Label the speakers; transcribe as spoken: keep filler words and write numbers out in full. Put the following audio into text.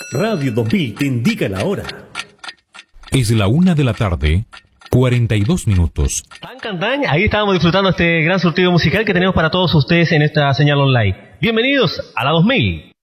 Speaker 1: Radio dos mil te indica la hora.
Speaker 2: Es la una de la tarde, cuarenta y dos minutos.
Speaker 3: Tan, tan, tan. Ahí estábamos disfrutando este gran surtido musical que tenemos para todos ustedes en esta señal online. Bienvenidos a la dos mil.